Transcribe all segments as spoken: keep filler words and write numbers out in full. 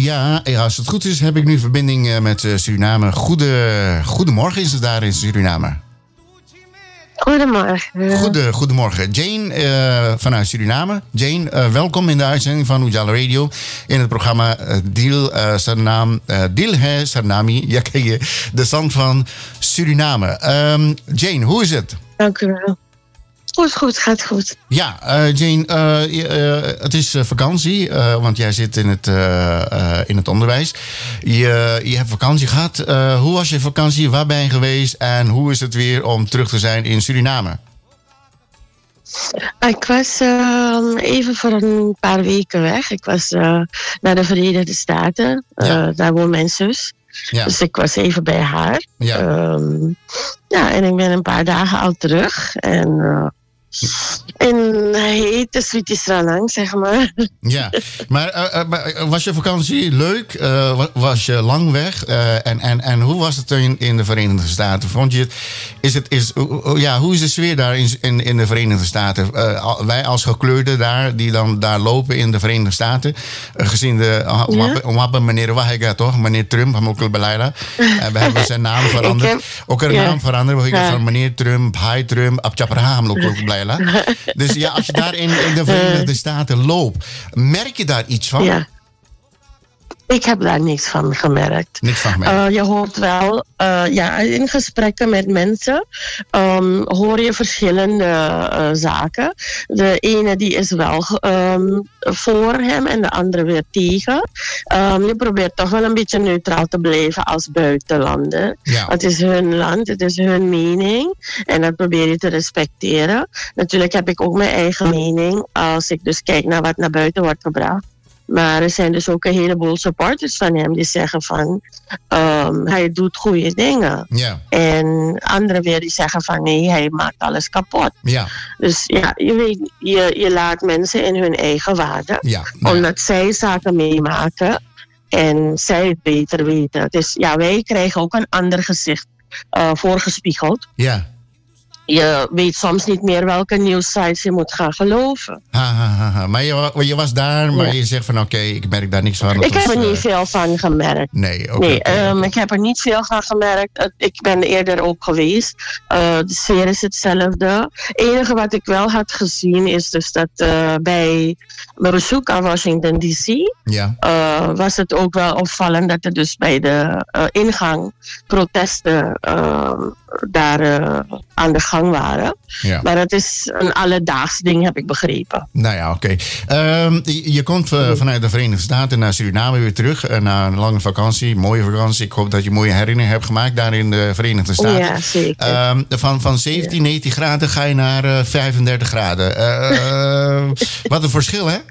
ja, als het goed is, heb ik nu verbinding uh, met uh, Suriname. Goede, goedemorgen is het daar in Suriname. Goedemorgen. Goede, goedemorgen. Jane uh, vanuit Suriname. Jane, uh, welkom in de uitzending van Ujala Radio. In het programma uh, Dil uh, Sarnam, uh, Dil Hai Sarnami. Ja, ken je. De stand van Suriname. Um, Jane, hoe is het? Dank u wel. Goed, goed, gaat goed. Ja, uh, Jane, uh, uh, het is uh, vakantie, uh, want jij zit in het, uh, uh, in het onderwijs. Je, je hebt vakantie gehad. Uh, hoe was je vakantie? Waar ben je geweest? En hoe is het weer om terug te zijn in Suriname? Ik was uh, even voor een paar weken weg. Ik was uh, naar de Verenigde Staten. Uh, ja. Daar woont mijn zus. Ja. Dus ik was even bij haar. Ja. Um, ja, en ik ben een paar dagen al terug. En... Uh, En hete Sweetie-Stralang, zeg maar. Ja, maar uh, was je vakantie leuk? Uh, was je lang weg? Uh, en, en, en hoe was het in, in de Verenigde Staten? Vond je het, is het, is, uh, ja, hoe is de sfeer daar in, in, in de Verenigde Staten? Uh, wij als gekleurden daar, die dan daar lopen in de Verenigde Staten, uh, gezien de uh, ja? meneer Wahiga, toch? Meneer Trump, Hamokul Belaila. Uh, we hebben zijn naam veranderd. Heb, Ook een ja. naam veranderd. Ja. Van meneer Trump, Hai Trump, Abchapraha, Hamokul Belaila. Dus ja, als je daar in, in de Verenigde Staten loopt, merk je daar iets van? Ja. Ik heb daar niks van gemerkt. Niks van gemerkt? Uh, je hoort wel, uh, ja, in gesprekken met mensen um, hoor je verschillende uh, zaken. De ene die is wel um, voor hem en de andere weer tegen. Um, je probeert toch wel een beetje neutraal te blijven als buitenlander. Ja. Het is hun land, het is hun mening en dat probeer je te respecteren. Natuurlijk heb ik ook mijn eigen mening als ik dus kijk naar wat naar buiten wordt gebracht. Maar er zijn dus ook een heleboel supporters van hem die zeggen van um, hij doet goede dingen. Ja. En anderen weer die zeggen van nee, hij maakt alles kapot. Ja. Dus ja, je weet, je, je laat mensen in hun eigen waarde. Ja. Nou. Omdat zij zaken meemaken en zij het beter weten. Dus ja, wij krijgen ook een ander gezicht uh, voorgespiegeld. Ja. Je weet soms niet meer welke nieuwssites je moet gaan geloven. Ha, ha, ha, ha. Maar je, je was daar, maar ja. je zegt van oké, okay, ik merk daar niks van. Ik was, heb er niet uh... veel van gemerkt. Nee, okay, nee okay, um, okay. ik heb er niet veel van gemerkt. Ik ben eerder ook geweest. Uh, de sfeer is hetzelfde. Het enige wat ik wel had gezien is dus dat uh, bij mijn bezoek aan Washington D C ja. uh, was het ook wel opvallend dat er dus bij de uh, ingang protesten uh, daar uh, aan de gang waren. Ja. Maar het is een alledaags ding, heb ik begrepen. Nou ja, oké. Okay. Um, je, je komt uh, vanuit de Verenigde Staten naar Suriname weer terug. Uh, na een lange vakantie, mooie vakantie. Ik hoop dat je mooie herinneringen hebt gemaakt daar in de Verenigde Staten. Ja, zeker. Um, van, van zeventien, negentien graden ga je naar uh, vijfendertig graden. Uh, wat een verschil, hè?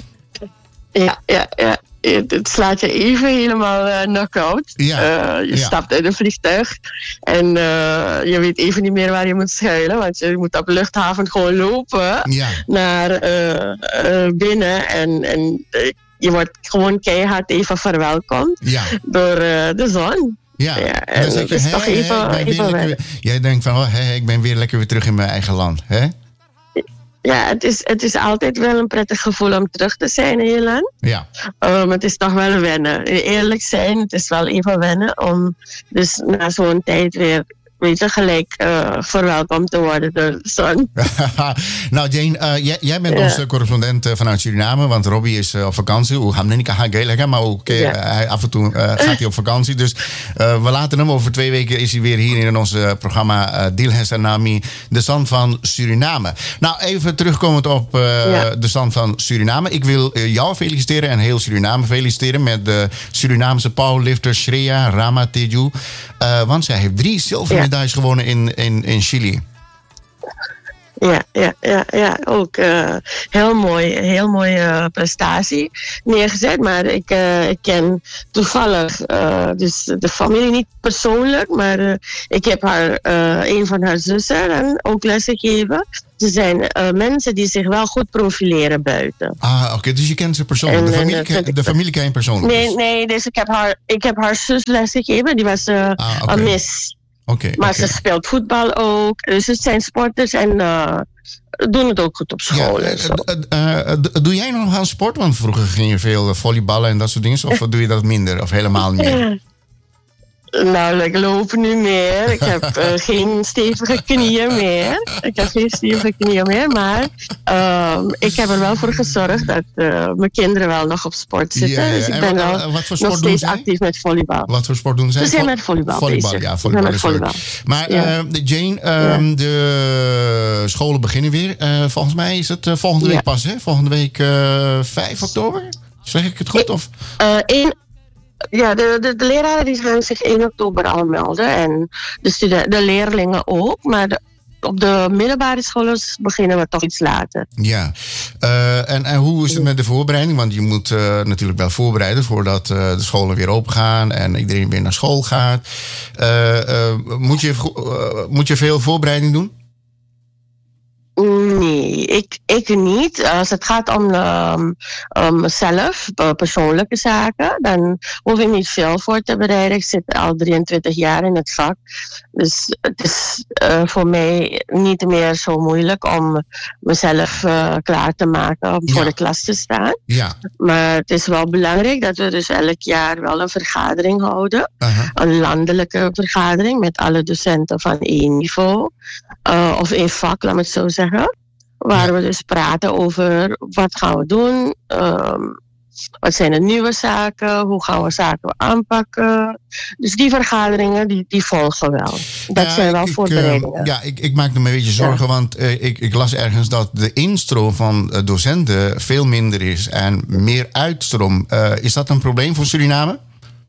Ja, ja, ja. Het slaat je even helemaal uh, knock-out. Ja. Uh, je ja. stapt in een vliegtuig en uh, je weet even niet meer waar je moet schuilen. Want je moet op de luchthaven gewoon lopen ja. naar uh, uh, binnen. En, en uh, je wordt gewoon keihard even verwelkomd ja. door uh, de zon. Ja, ja en dan zeg je, is toch hey, even, hey, even lekker, jij denkt van, oh, hey, ik ben weer lekker weer terug in mijn eigen land. Hè? Ja, het is, het is altijd wel een prettig gevoel om terug te zijn in je land. Ja. Um, het is toch wel wennen. Eerlijk zijn, het is wel even wennen om dus na zo'n tijd weer, weet je, gelijk uh, verwelkomd te worden door de zon. Nou Jane, uh, jij, jij bent ja. onze correspondent uh, vanuit Suriname, want Robbie is uh, op vakantie. Hoe gaan we niet gaan, maar ook okay, ja. uh, hij, af en toe uh, gaat hij op vakantie. Dus uh, we laten hem over twee weken is hij weer hier in ons uh, programma uh, Dil Hai Sarnami, de stand van Suriname. Nou, even terugkomend op uh, ja. de stand van Suriname. Ik wil uh, jou feliciteren en heel Suriname feliciteren met de Surinaamse powerlifter Shreya Ramateju. Uh, want zij heeft drie zilveren medailles ja. gewonnen in, in, in Chili. Ja, ja, ja, ja. Ook uh, heel mooi, heel mooie uh, prestatie neergezet. Maar ik, uh, ik ken toevallig uh, dus de familie niet persoonlijk, maar uh, ik heb haar uh, een van haar zussen en ook lessen gegeven. Ze zijn uh, mensen die zich wel goed profileren buiten. Ah, oké. Okay. Dus je kent ze persoonlijk. De familie, en, uh, de familie ken je persoonlijk? Nee, nee. Dus ik heb haar, ik heb haar zus lessen gegeven. Die was uh, ah, okay. een miss. Okay, maar okay. ze speelt voetbal ook. Dus het zijn sporters en uh, doen het ook goed op school. Ja, en zo. uh, uh, doe jij nog aan sport? Want vroeger ging je veel volleyballen en dat soort dingen. Of doe je dat minder? Of helemaal niet meer? Nou, ik loop nu meer. Ik heb uh, geen stevige knieën meer. Ik heb geen stevige knieën meer. Maar uh, ik heb er wel voor gezorgd dat uh, mijn kinderen wel nog op sport zitten. Ja, ja. Dus ik ben wel uh, wat nog steeds actief met volleybal. Wat voor sport doen zij? Ze zijn met volleybal Volleybal, bezig. ja. Volleybal met volleybal. Maar ja. uh, Jane, um, ja. de scholen beginnen weer. Uh, volgens mij is het uh, volgende week ja. pas, hè? Volgende week uh, vijf oktober? Zeg ik het goed? Of? Uh, één Ja, de, de, de leraren die gaan zich één oktober al melden. En de, studen- de leerlingen ook. Maar de, op de middelbare scholen beginnen we toch iets later. Ja, uh, en, en hoe is het met de voorbereiding? Want je moet uh, natuurlijk wel voorbereiden voordat uh, de scholen weer open gaan en iedereen weer naar school gaat. Uh, uh, moet, je, uh, moet je veel voorbereiding doen? Nee, ik, ik niet. Als het gaat om, um, om mezelf, persoonlijke zaken, dan hoef ik niet veel voor te bereiden. Ik zit al drieëntwintig jaar in het vak. Dus het is uh, voor mij niet meer zo moeilijk om mezelf uh, klaar te maken om ja. voor de klas te staan. Ja. Maar het is wel belangrijk dat we dus elk jaar wel een vergadering houden. Uh-huh. Een landelijke vergadering met alle docenten van één niveau. Uh, of één vak, laat me het zo zeggen. Waar ja. we dus praten over wat gaan we doen, um, wat zijn de nieuwe zaken, hoe gaan we zaken aanpakken. Dus die vergaderingen die, die volgen wel. Dat ja, zijn wel ik, voorbereidingen. Uh, ja, ik, ik maak me een beetje zorgen, ja. want uh, ik, ik las ergens dat de instroom van uh, docenten veel minder is en meer uitstroom. Uh, is dat een probleem voor Suriname?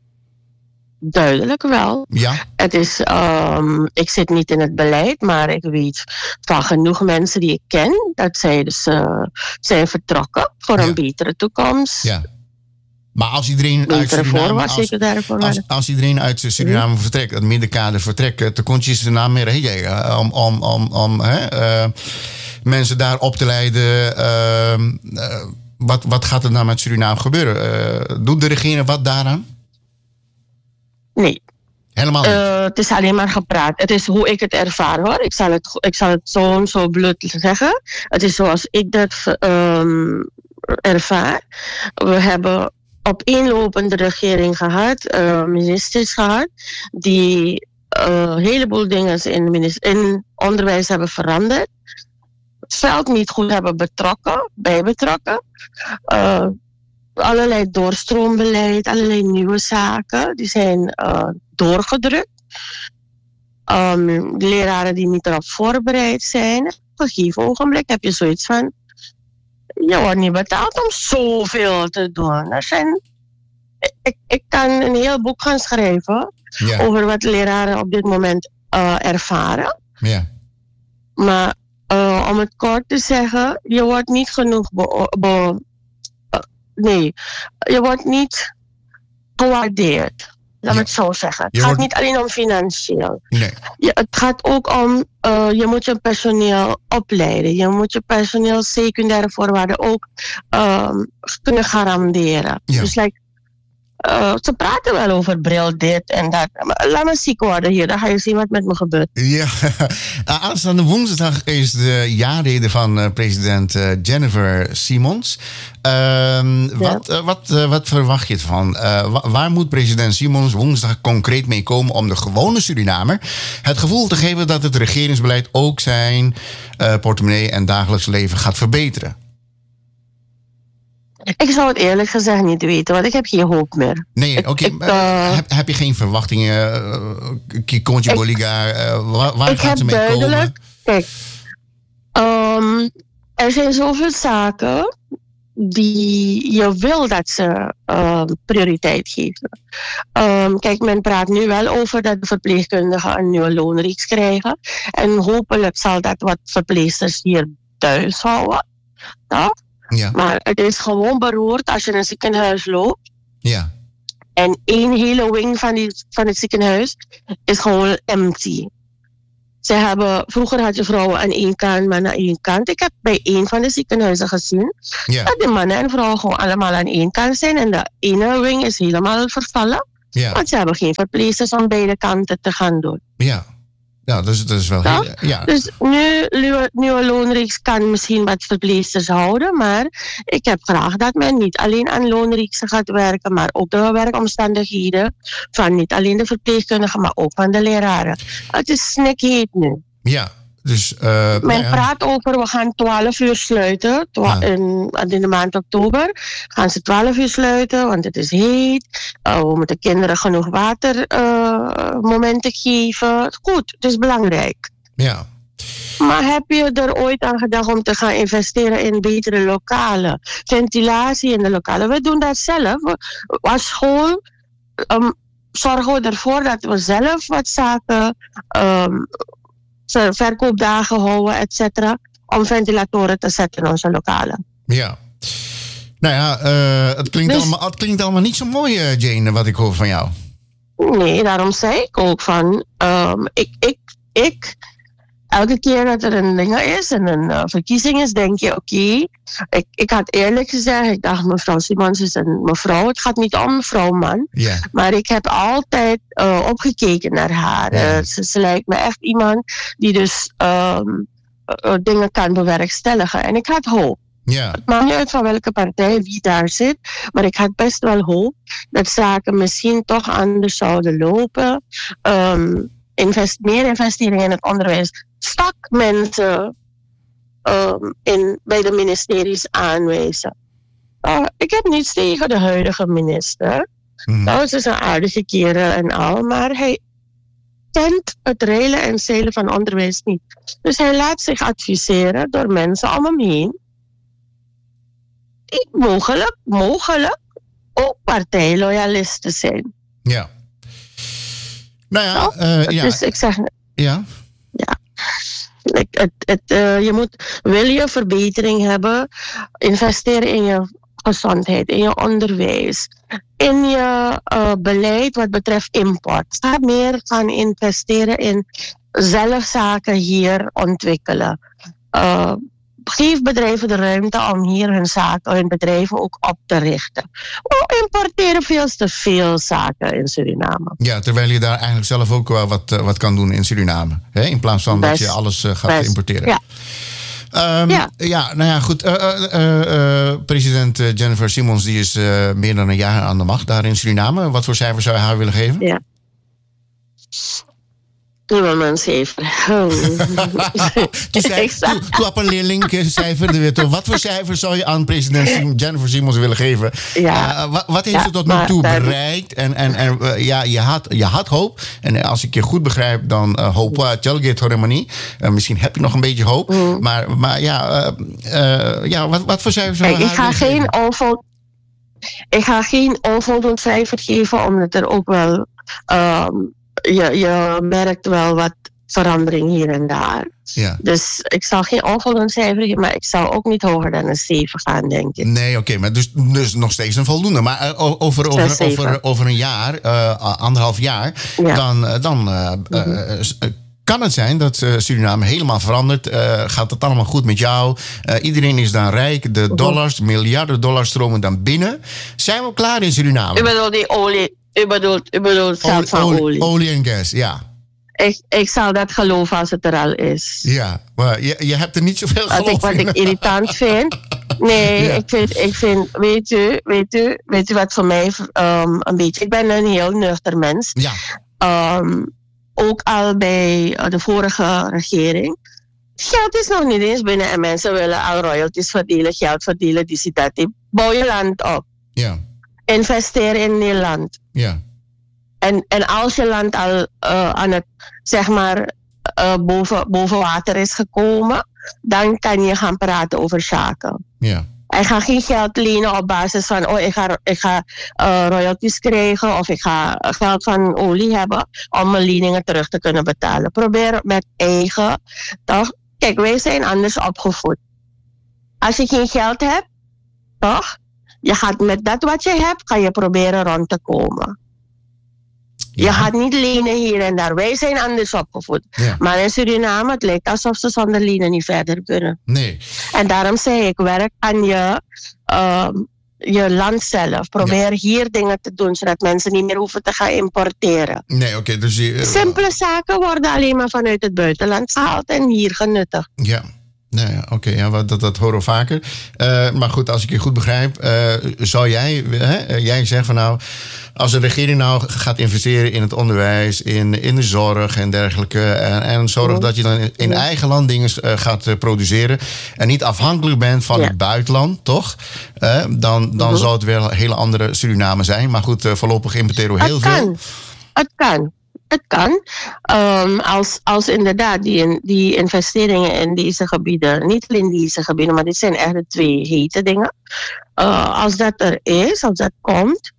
Duidelijk wel. Ja. Het is, um, ik zit niet in het beleid, maar ik weet van genoeg mensen die ik ken dat zij dus uh, zijn vertrokken voor ja. een betere toekomst. Ja. Maar als iedereen uit Suriname, als, als, als iedereen uit Suriname hmm. vertrekt, het middenkader vertrekt, dan komt je Suriname meer om, om, om, om hè, uh, mensen daar op te leiden. Uh, uh, wat, wat gaat er nou met Suriname gebeuren? Uh, doet de regering wat daaraan? Nee. Helemaal niet? Uh, het is alleen maar gepraat. Het is hoe ik het ervaar, hoor. Ik zal het, ik zal het zo, zo blut zeggen. Het is zoals ik dat um, ervaar. We hebben opeenlopende regering gehad, uh, ministers gehad, die een uh, heleboel dingen in, minister, in onderwijs hebben veranderd. Het veld niet goed hebben betrokken, bij betrokken. Uh, allerlei doorstroombeleid, allerlei nieuwe zaken, die zijn uh, doorgedrukt. Um, de leraren die niet erop voorbereid zijn. Op een gegeven ogenblik heb je zoiets van, je wordt niet betaald om zoveel te doen. Er zijn, ik, ik kan een heel boek gaan schrijven yeah. over wat leraren op dit moment uh, ervaren. Yeah. Maar uh, om het kort te zeggen, je wordt niet genoeg be- be- Nee, je wordt niet gewaardeerd. Laat me ja. het zo zeggen. Het je gaat wordt... niet alleen om financieel. Nee. Je, het gaat ook om, uh, je moet je personeel opleiden. Je moet je personeel secundaire voorwaarden ook um, kunnen garanderen. Ja. Dus like, uh, ze praten wel over bril dit en dat. Laat me ziek worden hier, dan ga je zien wat met me gebeurt. Ja, aanstaande woensdag is de jaarrede van uh, president uh, Jennifer Simons. Uh, ja. wat, uh, wat, uh, wat verwacht je ervan? Uh, wa- waar moet president Simons woensdag concreet mee komen om de gewone Surinamer het gevoel te geven dat het regeringsbeleid ook zijn uh, portemonnee en dagelijks leven gaat verbeteren? Ik zou het eerlijk gezegd niet weten, want ik heb geen hoop meer. Nee, oké. Okay. Uh, heb, heb je geen verwachtingen? Uh, Kikontje Boliga, uh, waar, waar gaat ze mee komen? Kijk, um, er zijn zoveel zaken die je wil dat ze uh, prioriteit geven. Um, kijk, men praat nu wel over dat de verpleegkundigen een nieuwe loonreeks krijgen. En hopelijk zal dat wat verpleegsters hier thuis houden. Ja? Ja. Maar het is gewoon beroerd als je in een ziekenhuis loopt. Ja. En één hele wing van, die, van het ziekenhuis is gewoon empty. Ze hebben, vroeger had je vrouwen aan één kant, mannen aan één kant. Ik heb bij één van de ziekenhuizen gezien ja. dat de mannen en vrouwen gewoon allemaal aan één kant zijn. En de ene wing is helemaal vervallen. Ja. Want ze hebben geen verpleegsters om beide kanten te gaan doen. Ja. Ja, dus dat is wel Toch? heel... Ja. Dus nu, nieuwe, nieuwe loonreeks kan misschien wat verpleegsters houden, maar ik heb graag dat men niet alleen aan loonreeksen gaat werken, maar ook de werkomstandigheden van niet alleen de verpleegkundigen, maar ook van de leraren. Het is snikheet nu. Ja, dus... Uh, Men nou ja. praat over, we gaan twaalf uur sluiten. Twa- Ja. in, in de maand oktober gaan ze twaalf uur sluiten, want het is heet. Uh, we moeten kinderen genoeg watermomenten uh, geven. Goed, het is belangrijk. Ja. Maar heb je er ooit aan gedacht om te gaan investeren in betere lokalen? Ventilatie in de lokalen. We doen dat zelf. We, als school um, zorgen we ervoor dat we zelf wat zaken... Um, verkoopdagen houden, et cetera, om ventilatoren te zetten in onze lokalen. Ja. Nou ja, uh, het, klinkt Dus- allemaal, het klinkt allemaal niet zo mooi, uh, Jane, wat ik hoor van jou. Nee, daarom zei ik ook van, um, ik, ik, ik, elke keer dat er een ding is en een uh, verkiezing is, denk je, oké, okay, ik, ik had eerlijk gezegd, ik dacht, mevrouw Simons is een mevrouw, het gaat niet om mevrouw man, Ja. maar ik heb altijd uh, opgekeken naar haar. Ja. Uh, ze, ze lijkt me echt iemand die dus um, uh, dingen kan bewerkstelligen. En ik had hoop. Ja. Het maakt niet uit van welke partij wie daar zit, maar ik had best wel hoop dat zaken misschien toch anders zouden lopen. Um, invest, meer investeringen in het onderwijs. Stak mensen um, in, bij de ministeries aanwijzen. Uh, ik heb niets tegen de huidige minister. Mhm. Nou, ze is een aardige kerel en al, maar hij kent het reilen en zeilen van onderwijs niet. Dus hij laat zich adviseren door mensen om hem heen. Die mogelijk, mogelijk ook partijloyalisten zijn. Ja. Nou ja, Toch? uh, ja. Dus ik zeg, ja. ik, het, het, uh, je moet, wil je verbetering hebben, investeren in je gezondheid, in je onderwijs, in je uh, beleid wat betreft import. Ga meer gaan investeren in zelf zaken hier ontwikkelen. Uh, geef bedrijven de ruimte om hier hun zaken, hun bedrijven ook op te richten. We importeren veel te veel zaken in Suriname. Ja, terwijl je daar eigenlijk zelf ook wel wat, uh, wat kan doen in Suriname. Hè? In plaats van Best, dat je alles uh, gaat best. importeren. Ja. Um, Ja. ja, nou ja, goed. Uh, uh, uh, uh, president Jennifer Simons die is uh, meer dan een jaar aan de macht daar in Suriname. Wat voor cijfers zou je haar willen geven? Ja. Doe maar een cijfer. Toen zei toen, toen op een leerlingcijfer. Wat voor cijfer zou je aan president Jennifer Simons willen geven? Ja. Uh, wat, wat heeft Ja, ze tot nu maar toe daar- bereikt? En, en, en uh, ja, je had, je had hoop. En als ik je goed begrijp, dan uh, hoop uh, Telgate Horemani. Uh, misschien heb je nog een beetje hoop. Mm. Maar, maar ja, uh, uh, ja wat, wat voor cijfer zou je Kijk, ik haar ga willen geven? geen onvol... Ik ga geen onvoldoend cijfer geven, omdat er ook wel... Um, je, je merkt wel wat verandering hier en daar. Ja. Dus ik zal geen onvoldoend cijfer geven, maar ik zal ook niet hoger dan een zeven gaan, denk ik. Nee, oké, maar dus, dus nog steeds een voldoende. Maar uh, o- over, over, Zes, zeven. over, over een jaar, uh, anderhalf jaar, Ja. dan, uh, dan uh, uh, uh, kan het zijn dat uh, Suriname helemaal verandert. Uh, gaat het allemaal goed met jou? Uh, iedereen is dan rijk. De dollars, miljarden dollars stromen dan binnen. Zijn we klaar in Suriname? U bedoelt die olie, u bedoelt, u bedoelt geld van olie, olie. olie en gas, ja. Ik, ik zal dat geloven als het er al is. Ja, maar je, je hebt er niet zoveel Wat ik, geloof wat in. ik irritant vind. Nee, Ja. ik, vind, ik vind, weet u, weet u, weet u wat voor mij um, een beetje... Ik ben een heel nuchter mens. Ja, Um, ook al bij uh, de vorige regering. Geld is nog niet eens binnen en mensen willen al royalties verdelen, geld verdelen, die dat. Die. Bouw je land op. ja, Investeer in Nederland. ja. En, en als je land al uh, aan het, zeg maar, uh, boven, boven water is gekomen, dan kan je gaan praten over zaken. ja. Hij gaat geen geld lenen op basis van, oh, ik ga, ik ga uh, royalties krijgen of ik ga geld van olie hebben om mijn leningen terug te kunnen betalen. Probeer met eigen, toch? Kijk, wij zijn anders opgevoed. Als je geen geld hebt, toch? Je gaat met dat wat je hebt, ga je proberen rond te komen. Je Ja. gaat niet lenen hier en daar. Wij zijn anders opgevoed. Ja. Maar in Suriname, het lijkt alsof ze zonder lenen niet verder kunnen. Nee. En daarom zei ik, werk aan je, um, je land zelf. Probeer ja. hier dingen te doen, zodat mensen niet meer hoeven te gaan importeren. Nee, oké. Okay, dus uh, simpele zaken worden alleen maar vanuit het buitenland gehaald en hier genuttigd. Ja. Nee, oké, okay, ja, dat, dat horen we vaker. Uh, maar goed, als ik je goed begrijp, uh, zou jij, hè, jij zegt van nou, als de regering nou gaat investeren in het onderwijs, in, in de zorg en dergelijke, en, en zorg ja. dat je dan in, in ja. eigen land dingen uh, gaat uh, produceren en niet afhankelijk bent van ja. het buitenland, toch? Uh, dan dan ja. zou het wel een hele andere Suriname zijn. Maar goed, uh, voorlopig importeren we heel het kan. veel. Het kan. Het kan. Um, als, als inderdaad die, die investeringen in deze gebieden, niet alleen deze gebieden, maar dit zijn echt de twee hete dingen. Uh, als dat er is, als dat komt,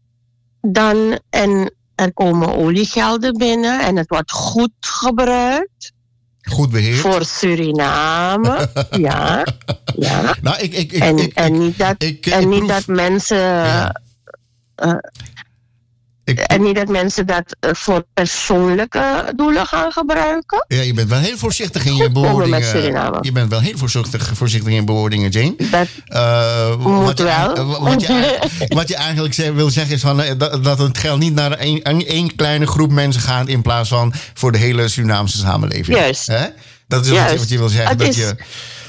dan en er komen oliegelden binnen en het wordt goed gebruikt. Goed beheerd. Voor Suriname, ja. ja. Nou, ik, ik, ik, en, ik, en niet dat, ik, en ik niet proef... dat mensen... Ja. Uh, Ik, en niet dat mensen dat uh, voor persoonlijke doelen gaan gebruiken. Ja, je bent wel heel voorzichtig in je bewoordingen. Je bent wel heel voorzichtig, voorzichtig in je bewoordingen, Jane. Dat uh, moet wat je, wel. Wat je, wat je eigenlijk wil zeggen is van, dat, dat het geld niet naar één, één kleine groep mensen gaat in plaats van voor de hele Surinaamse samenleving. Juist. Hè? Dat is Juist. wat je wil zeggen. Het dat is, je...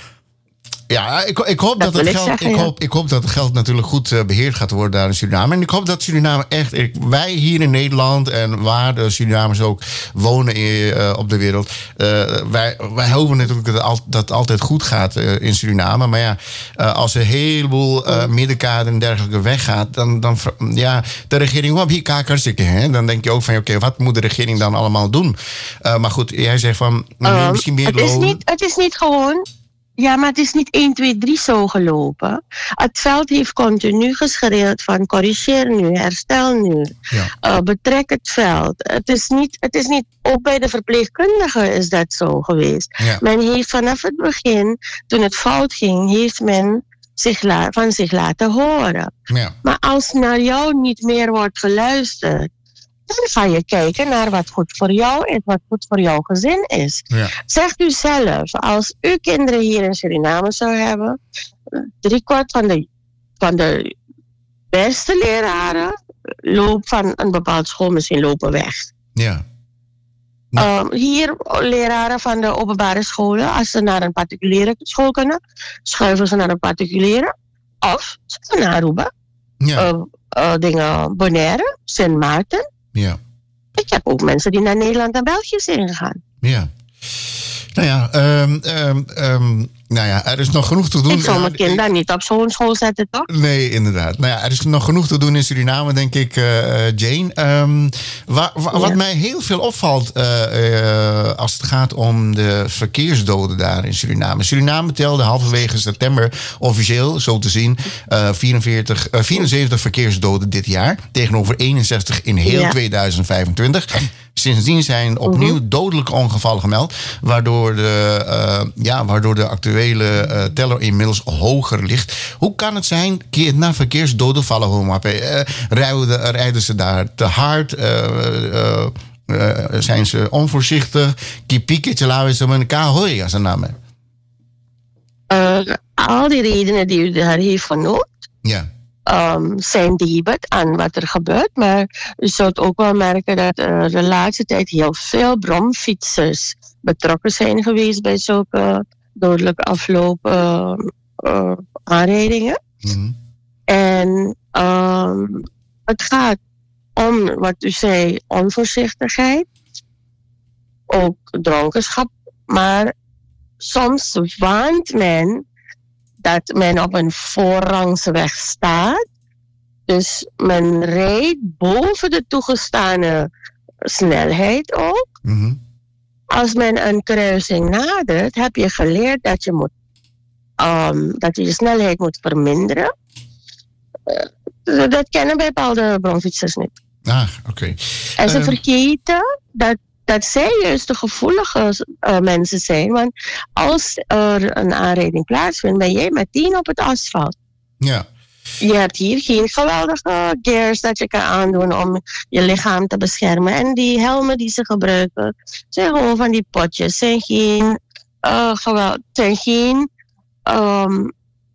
Ja, ik, ik, hoop dat, dat het geld, zeggen, ik, ja. hoop, ik hoop dat het geld natuurlijk goed uh, beheerd gaat worden daar in Suriname. En ik hoop dat Suriname echt, ik, wij hier in Nederland en waar de Surinamers ook wonen in, uh, op de wereld, uh, wij, wij hopen natuurlijk dat het, al, dat het altijd goed gaat uh, in Suriname. Maar ja, uh, als een heleboel uh, middenkader en dergelijke weggaat, dan, dan ja, de regering wat hier kakersikken, hè? Dan denk je ook van, oké, okay, wat moet de regering dan allemaal doen? Uh, maar goed, jij zegt van, um, misschien meer het loon. Is niet, het is niet gewoon... Ja, maar het is niet één, twee, drie zo gelopen. Het veld heeft continu geschreeuwd van corrigeer nu, herstel nu. Ja. Uh, betrek het veld. Het is, niet, het is niet, ook bij de verpleegkundigen is dat zo geweest. Ja. Men heeft vanaf het begin, toen het fout ging, heeft men zich la, van zich laten horen. Ja. Maar als naar jou niet meer wordt geluisterd, dan ga je kijken naar wat goed voor jou is, wat goed voor jouw gezin is. Ja. Zegt u zelf, als u kinderen hier in Suriname zou hebben, driekwart van de, van de beste leraren lopen van een bepaald school misschien lopen weg. Ja. Nou. Um, hier, leraren van de openbare scholen, als ze naar een particuliere school kunnen, schuiven ze naar een particuliere. Of ze gaan naar Aruba. Ja. Uh, uh, dingen, Bonaire, Sint Maarten. Ja. Ik heb ook mensen die naar Nederland en België zijn gegaan. Ja. Nou ja, um, um, um, nou ja, er is nog genoeg te doen. Ik zal mijn kinderen uh, niet op zo'n school zetten, toch? Nee, inderdaad. Nou ja, er is nog genoeg te doen in Suriname, denk ik, uh, Jane. Um, wa, wa, ja. Wat mij heel veel opvalt uh, uh, als het gaat om de verkeersdoden daar in Suriname. Suriname telde halverwege september officieel, zo te zien, uh, vierenveertig, uh, vierenzeventig verkeersdoden dit jaar. Tegenover eenenzestig in heel ja. tweeduizend vijfentwintig. Sindsdien zijn opnieuw uh-huh. dodelijke ongevallen gemeld, waardoor de, uh, ja, waardoor de actuele uh, teller inmiddels hoger ligt. Hoe kan het zijn, na verkeersdoden vallen homape? Uh, rijden, rijden ze daar te hard? Uh, uh, uh, zijn ze onvoorzichtig? Kipieketje laten ze met elkaar horen als een naam. Uh, al die redenen die u daar heeft genoemd. Ja. Um, zijn debet aan wat er gebeurt. Maar u zult ook wel merken dat uh, de laatste tijd heel veel bromfietsers betrokken zijn geweest bij zulke dodelijk aflopen uh, uh, aanrijdingen. Mm-hmm. En um, het gaat om, wat u zei, onvoorzichtigheid. Ook dronkenschap. Maar soms waant men dat men op een voorrangsweg staat. Dus men rijdt boven de toegestane snelheid ook. Mm-hmm. Als men een kruising nadert, heb je geleerd dat je moet, um, dat je je snelheid moet verminderen. Uh, dat kennen bepaalde bromfietsers niet. Ah, oké. Okay. En ze uh, vergeten dat dat zij juist de gevoelige uh, mensen zijn. Want als er een aanrijding plaatsvindt, ben jij meteen op het asfalt. Ja. Je hebt hier geen geweldige gears dat je kan aandoen om je lichaam te beschermen. En die helmen die ze gebruiken, zijn gewoon van die potjes. Zijn geen, uh, geweld, zijn geen um,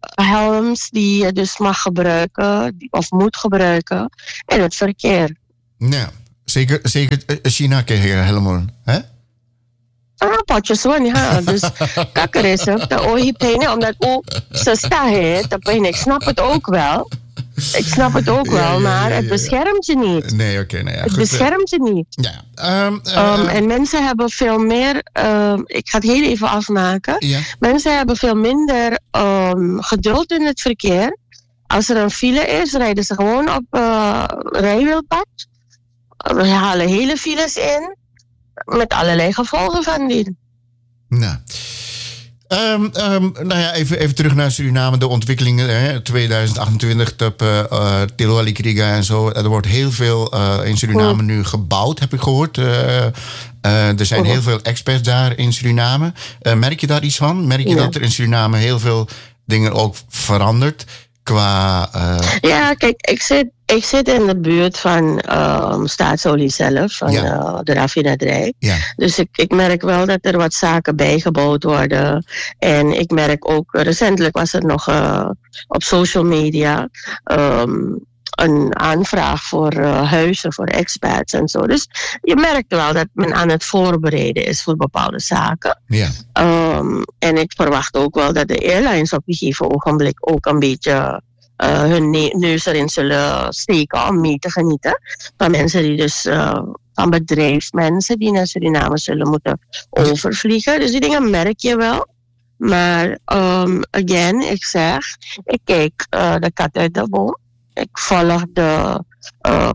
helms die je dus mag gebruiken of moet gebruiken in het verkeer. Ja, zeker, zeker China krijgen helemaal, hè? Ah, potjes zo, ja. Dus dat is het. De oorhipenen, omdat ook ze staan het. Ik snap het ook wel. Ik snap het ook wel, ja, ja, maar ja, ja, ja. Het beschermt je niet. Nee, oké. Okay, nou ja, het goed, beschermt je niet. Ja. Um, uh, um, en mensen hebben veel meer... Um, ik ga het heel even afmaken. Ja. Mensen hebben veel minder um, geduld in het verkeer. Als er een file is, rijden ze gewoon op uh, rijwielpad. We halen hele files in. Met allerlei gevolgen van die. Nou... Um, um, nou ja, even, even terug naar Suriname. De ontwikkelingen, hè, tweeduizend achtentwintig, op uh, Tilo Alikriga en zo. Er wordt heel veel uh, in Suriname nu gebouwd, heb ik gehoord. Uh, uh, er zijn heel veel experts daar in Suriname. Uh, merk je daar iets van? Merk je ja. dat er in Suriname heel veel dingen ook verandert? Qua, uh... Ja, kijk, ik zit, ik zit in de buurt van uh, Staatsolie zelf, van ja. uh, de raffinaderij. Ja. Dus ik, ik merk wel dat er wat zaken bijgebouwd worden. En ik merk ook, recentelijk was er nog uh, op social media um, een aanvraag voor uh, huizen, voor expats en zo. Dus je merkt wel dat men aan het voorbereiden is voor bepaalde zaken. Ja. Um, en ik verwacht ook wel dat de airlines op een gegeven ogenblik ook een beetje uh, hun ne- neus erin zullen steken om mee te genieten. Van mensen die dus, uh, van bedrijfsmensen die naar Suriname zullen moeten overvliegen. Dus die dingen merk je wel. Maar, um, again, ik zeg, ik kijk uh, de kat uit de boom. Ik volg de, uh,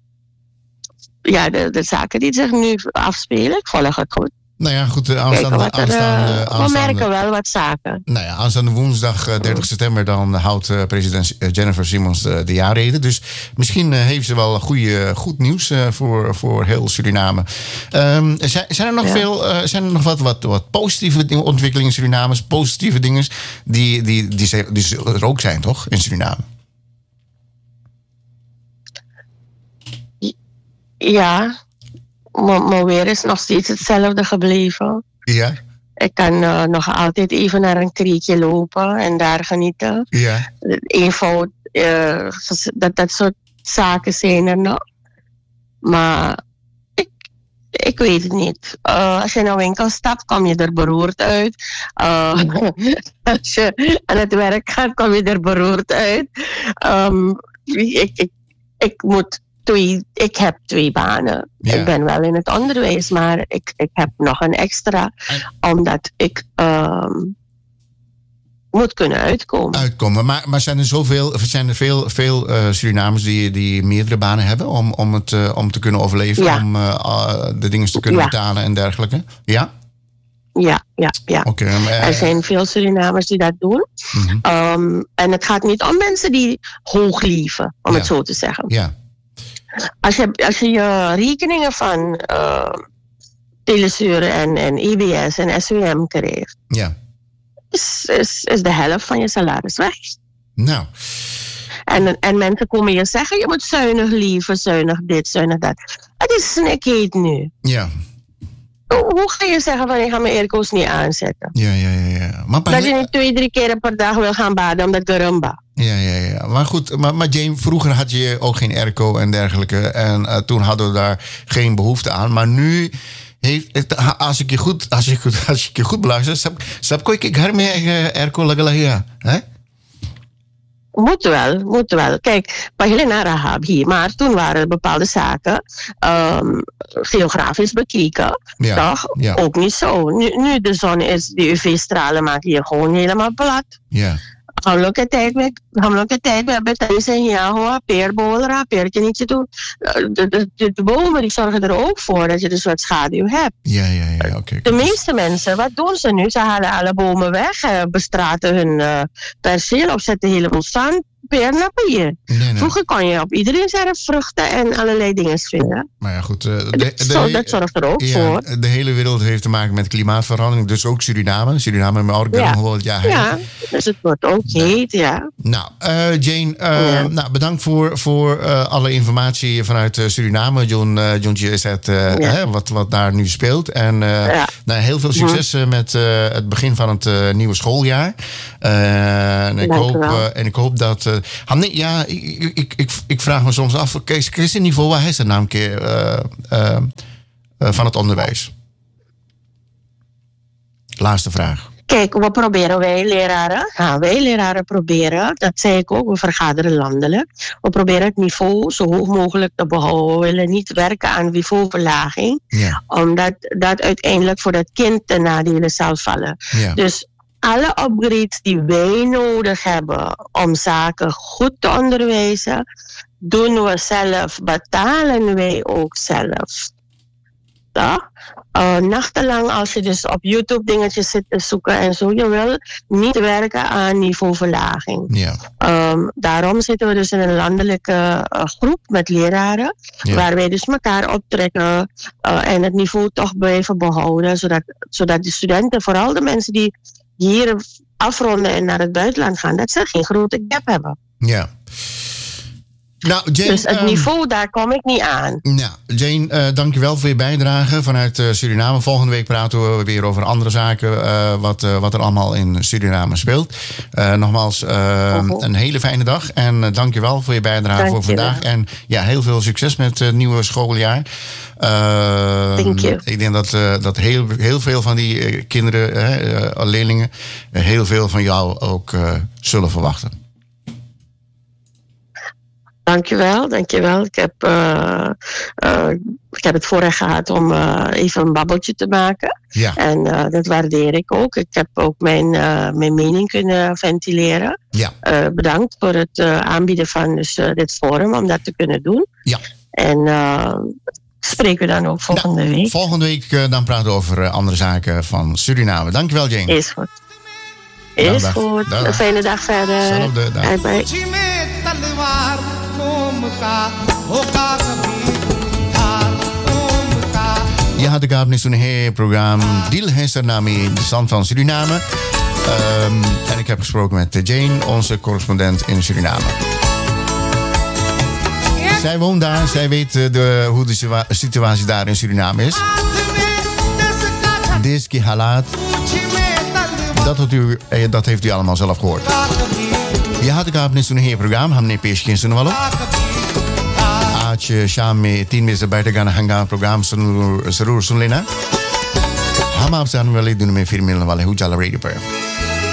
ja, de, de zaken die zich nu afspelen. Ik volg het goed. Nou ja, goed. Aanstaande, er, aanstaande, uh, aanstaande, we merken wel wat zaken. Nou ja, aanstaande woensdag dertig september dan houdt uh, president Jennifer Simons de, de jaarrede. Dus misschien uh, heeft ze wel goede, goed nieuws uh, voor, voor heel Suriname. Um, zijn, zijn er nog ja. veel, uh, zijn er nog wat, wat, wat positieve ontwikkelingen in Suriname? Positieve dingen die, die, die, die, die er ook zijn, toch? In Suriname? Ja, maar, maar weer is nog steeds hetzelfde gebleven. Ja. Ik kan uh, nog altijd even naar een kriekje lopen en daar genieten. Ja. Eenvoud, uh, dat, dat soort zaken zijn er nog. Maar ik, ik weet het niet. Uh, als je naar een winkel stapt, kom je er beroerd uit. Uh, als je aan het werk gaat, kom je er beroerd uit. Um, ik, ik, ik moet... Twee, ik heb twee banen. Ja. Ik ben wel in het onderwijs, maar ik, ik heb nog een extra. En? Omdat ik um, moet kunnen uitkomen. Uitkomen. Maar, maar zijn er zoveel, zijn er veel, veel uh, Surinamers die, die meerdere banen hebben om, om, het, uh, om te kunnen overleven? Ja. Om uh, de dingen te kunnen ja. betalen en dergelijke? Ja? Ja, ja, ja. Okay, um, uh, er zijn veel Surinamers die dat doen. Mm-hmm. Um, en het gaat niet om mensen die hoog leven, om ja. het zo te zeggen. Ja. Als je, als je je rekeningen van uh, Telesur en, en I B S en S W M krijgt, ja. is, is, is de helft van je salaris weg. Nou. En, en mensen komen je zeggen, je moet zuinig leven, zuinig dit, zuinig dat. Het is snikheet nu. Ja. Hoe, hoe ga je zeggen van, ik ga mijn airco's niet aanzetten? Ja, ja, ja. ja. Maar dat je niet twee, drie keer per dag wil gaan baden omdat Garamba. Ja, ja, ja. Maar goed, maar, maar Jane, vroeger had je ook geen airco en dergelijke. En uh, toen hadden we daar geen behoefte aan. Maar nu, heeft, als ik je goed, als ik, als ik je goed beluister, snap ik ik haar meer airco lagalagia, hè? Moet wel, moet wel. Kijk, bij naar Rahab hier, maar toen waren bepaalde zaken um, geografisch bekeken. Ja, toch? Ja. Ook niet zo. Nu, nu de zon is, die U V-stralen maken je gewoon helemaal plat. Ja. हम लोग के टाइप में हम लोग के टाइप में अभी तरी से यहाँ हुआ पेड़ बोल रहा पेड़ के नीचे तो de, de, de, de bomen die zorgen er ook voor dat je dus wat schaduw hebt. Ja, ja, ja, oké. Okay, de meeste mensen, wat doen ze nu? Ze halen alle bomen weg, bestraten hun uh, perceel op, zetten helemaal zand, perna per je. Nee, nee. Vroeger kon je op iedereen zijn vruchten en allerlei dingen vinden. Maar ja, goed. Uh, de, de, Zo, dat zorgt er ook ja, voor. De hele wereld heeft te maken met klimaatverandering. Dus ook Suriname. Suriname met orgaan. Ja. ja, dus het wordt ook heet, ja. Nou, uh, Jane, uh, ja. nou, bedankt voor, voor uh, alle informatie vanuit uh, Suriname. John, uh, John is het, uh, ja. hè, wat, wat daar nu speelt. En uh, ja. nou, heel veel succes uh, met uh, het begin van het uh, nieuwe schooljaar. Uh, en, ik hoop, uh, en ik hoop dat... Uh, nee, ja, ik, ik, ik, ik vraag me soms af, Kees, Kees in niveau, waar is het nou een keer uh, uh, uh, van het onderwijs? Laatste vraag. Kijk, wat proberen wij leraren? Ja, wij leraren proberen, dat zei ik ook, we vergaderen landelijk. We proberen het niveau zo hoog mogelijk te behouden. We willen niet werken aan niveauverlaging. Ja. Omdat dat uiteindelijk voor dat kind ten nadele zal vallen. Ja. Dus alle upgrades die wij nodig hebben om zaken goed te onderwijzen, doen we zelf, betalen wij ook zelf. Ja? Uh, nachtenlang als je dus op YouTube dingetjes zit te zoeken en zo, je wil niet werken aan niveauverlaging. Ja. Um, daarom zitten we dus in een landelijke uh, groep met leraren, ja. waar wij dus elkaar optrekken uh, en het niveau toch blijven behouden, zodat, zodat de studenten, vooral de mensen die hier afronden en naar het buitenland gaan, dat ze geen grote gap hebben. Ja. Nou, Jane, dus het niveau, um, daar kom ik niet aan. Nou, Jane, uh, dankjewel voor je bijdrage vanuit uh, Suriname. Volgende week praten we weer over andere zaken, uh, wat, uh, wat er allemaal in Suriname speelt. Uh, nogmaals, uh, uh-huh. een hele fijne dag en uh, dankjewel voor je bijdrage Dank voor vandaag. Wel. En ja, heel veel succes met het nieuwe schooljaar. Uh, Thank you. Ik denk dat, uh, dat heel, heel veel van die uh, kinderen, uh, leerlingen, uh, heel veel van jou ook uh, zullen verwachten. Dankjewel, dankjewel. Ik heb, uh, uh, ik heb het voorrecht gehad om uh, even een babbeltje te maken. Ja. En uh, dat waardeer ik ook. Ik heb ook mijn, uh, mijn mening kunnen ventileren. Ja. Uh, bedankt voor het uh, aanbieden van dus, uh, dit forum om dat te kunnen doen. Ja. En uh, spreken we dan ook volgende nou, week. Volgende week uh, dan praten we over uh, andere zaken van Suriname. Dankjewel, Jane. Is goed. Is dag, goed. Dag. Een fijne dag verder. Hetzelfde, dag. Bye bye. Je had de kaart in het programma Dil Hesternami, de stand van Suriname. Um, en ik heb gesproken met Jane, onze correspondent in Suriname. Zij woont daar, zij weet de, hoe de situatie daar in Suriname is. Deski Halat. Dat, had u, dat heeft u allemaal zelf gehoord. Je had de kaart in het programma, hamne pesh kin sunwalo. आज शाम में तीन बजे से बैठेगा ना हंगामा प्रोग्राम जरूर सुन लेना। हम आपसे आने वाले दिनों में फिर मिलने वाले हैं उजाला रेडियो पर।